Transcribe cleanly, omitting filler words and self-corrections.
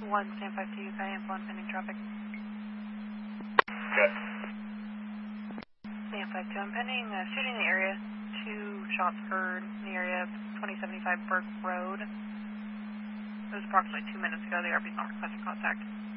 1, stand 52, Cayenne, pending traffic. Good. Stand 52, I'm pending shooting in the area. 2 shots heard in the area of 2075 Burke Road. It was approximately 2 minutes ago. The RV's not requesting contact.